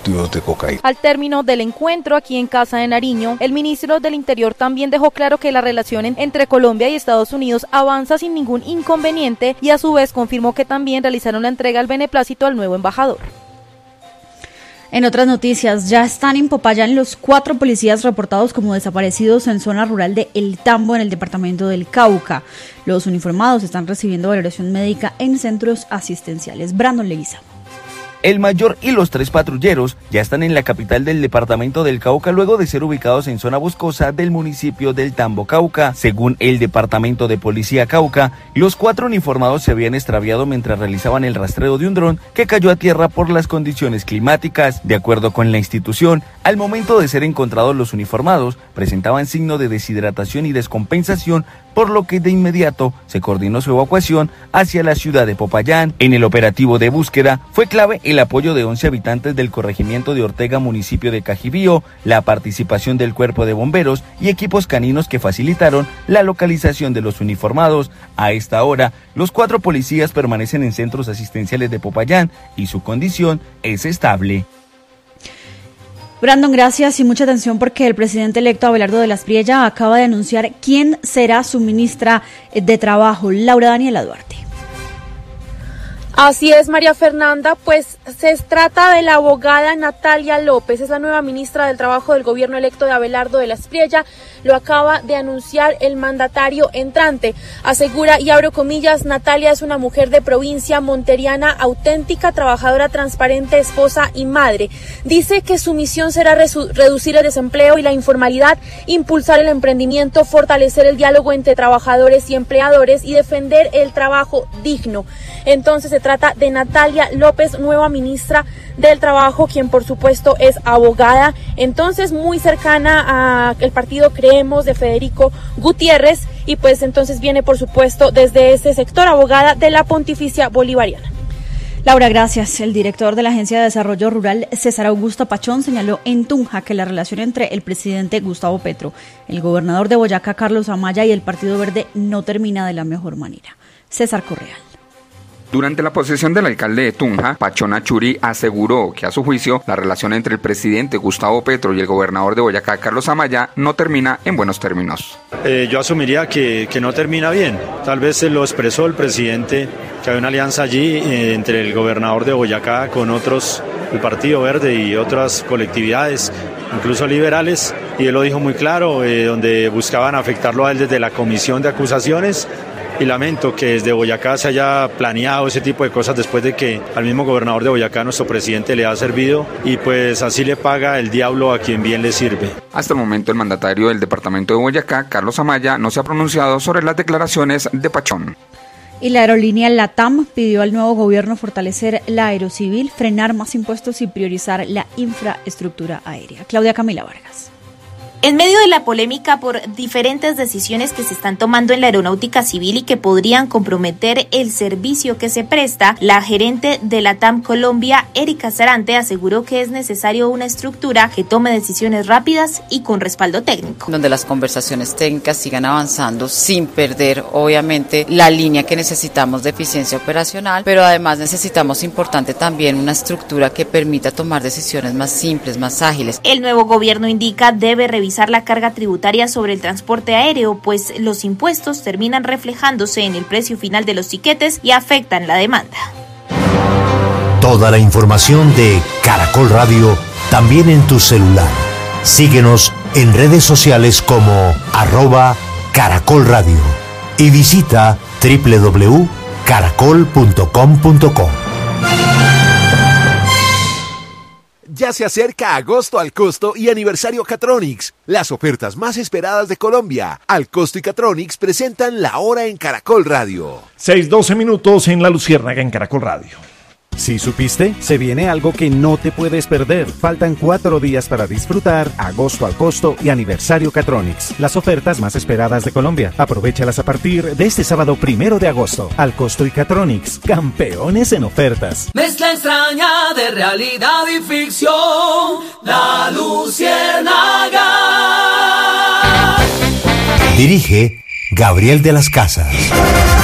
cultivos de cocaína. Al término del encuentro aquí en Casa de Nariño, el ministro del Interior también dejó claro que la relación entre Colombia y Estados Unidos avanza sin ningún inconveniente y a su vez confirmó que también realizaron la entrega del beneplácito al nuevo embajador. En otras noticias, ya están en Popayán los 4 policías reportados como desaparecidos en zona rural de El Tambo, en el departamento del Cauca. Los uniformados están recibiendo valoración médica en centros asistenciales. Brandon Leguizamo. El mayor y los 3 patrulleros ya están en la capital del departamento del Cauca luego de ser ubicados en zona boscosa del municipio del Tambo, Cauca. Según el departamento de policía Cauca, los 4 uniformados se habían extraviado mientras realizaban el rastreo de un dron que cayó a tierra por las condiciones climáticas. De acuerdo con la institución, al momento de ser encontrados los uniformados presentaban signo de deshidratación y descompensación, por lo que de inmediato se coordinó su evacuación hacia la ciudad de Popayán. En el operativo de búsqueda fue clave el apoyo de 11 habitantes del corregimiento de Ortega, municipio de Cajibío, la participación del cuerpo de bomberos y equipos caninos que facilitaron la localización de los uniformados. A esta hora, los 4 policías permanecen en centros asistenciales de Popayán y su condición es estable. Brandon, gracias y mucha atención porque el presidente electo Abelardo de la Espriella acaba de anunciar quién será su ministra de Trabajo, Laura Daniela Duarte. Así es, María Fernanda, pues se trata de la abogada Natalia López, es la nueva ministra del Trabajo del gobierno electo de Abelardo de la Espriella. Lo acaba de anunciar el mandatario entrante. Asegura, y abro comillas, Natalia es una mujer de provincia monteriana, auténtica, trabajadora, transparente, esposa y madre. Dice que su misión será reducir el desempleo y la informalidad, impulsar el emprendimiento, fortalecer el diálogo entre trabajadores y empleadores y defender el trabajo digno. Entonces se trata de Natalia López, nueva ministra del Trabajo, quien por supuesto es abogada, entonces muy cercana al partido Creemos de Federico Gutiérrez, y pues entonces viene por supuesto desde ese sector, abogada de la Pontificia Bolivariana. Laura, gracias. El director de la Agencia de Desarrollo Rural, César Augusto Pachón, señaló en Tunja que la relación entre el presidente Gustavo Petro, el gobernador de Boyacá, Carlos Amaya, y el Partido Verde no termina de la mejor manera. César Correal. Durante la posesión del alcalde de Tunja, Pachón Achuri aseguró que a su juicio la relación entre el presidente Gustavo Petro y el gobernador de Boyacá, Carlos Amaya, no termina en buenos términos. Yo asumiría que no termina bien. Tal vez se lo expresó el presidente, que hay una alianza allí entre el gobernador de Boyacá con otros, el Partido Verde y otras colectividades, incluso liberales, y él lo dijo muy claro, donde buscaban afectarlo a él desde la comisión de acusaciones. Y lamento que desde Boyacá se haya planeado ese tipo de cosas después de que al mismo gobernador de Boyacá, nuestro presidente, le ha servido, y pues así le paga el diablo a quien bien le sirve. Hasta el momento el mandatario del departamento de Boyacá, Carlos Amaya, no se ha pronunciado sobre las declaraciones de Pachón. Y la aerolínea LATAM pidió al nuevo gobierno fortalecer la aerocivil, frenar más impuestos y priorizar la infraestructura aérea. Claudia Camila Vargas. En medio de la polémica por diferentes decisiones que se están tomando en la aeronáutica civil y que podrían comprometer el servicio que se presta, la gerente de LATAM Colombia, Erika Sarante, aseguró que es necesario una estructura que tome decisiones rápidas y con respaldo técnico. Donde las conversaciones técnicas sigan avanzando sin perder, obviamente, la línea que necesitamos de eficiencia operacional, pero además necesitamos, importante también, una estructura que permita tomar decisiones más simples, más ágiles. El nuevo gobierno indica debe revisar la carga tributaria sobre el transporte aéreo, pues los impuestos terminan reflejándose en el precio final de los tiquetes y afectan la demanda. Toda la información de Caracol Radio también en tu celular. Síguenos en redes sociales como @Caracol Radio y visita www.caracol.com.co. Ya se acerca agosto al costo y aniversario Catronics, las ofertas más esperadas de Colombia. Al costo y Catronics presentan la hora en Caracol Radio. 6:12 minutos en La Luciérnaga en Caracol Radio. ¿Sí supiste? Se viene algo que no te puedes perder. Faltan 4 días para disfrutar agosto al costo y aniversario Catronics, las ofertas más esperadas de Colombia. Aprovéchalas a partir de este sábado 1 de agosto. Al costo y Catronics, campeones en ofertas. Mezcla extraña de realidad y ficción, La Luciérnaga. Dirige Gabriel de las Casas.